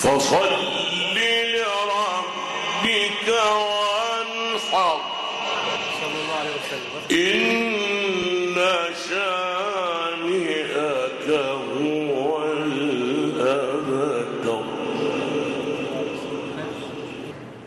فصل لربك وانحر صلى الله عليه وسلم. إن شانئك هو